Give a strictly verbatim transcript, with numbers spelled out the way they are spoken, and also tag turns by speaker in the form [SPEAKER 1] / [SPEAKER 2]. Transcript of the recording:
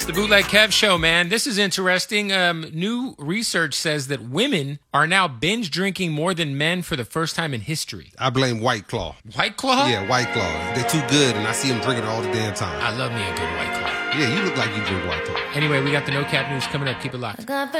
[SPEAKER 1] It's the Bootleg Kev Show, man. This is interesting. Um, new research says that women are now binge drinking more than men for the first time in history.
[SPEAKER 2] I blame White Claw.
[SPEAKER 1] White Claw?
[SPEAKER 2] Yeah, White Claw. They're too good, and I see them drinking all the damn time.
[SPEAKER 1] I love me a good White Claw.
[SPEAKER 2] Yeah, you look like you drink White Claw.
[SPEAKER 1] Anyway, we got the No Cap News coming up. Keep it locked.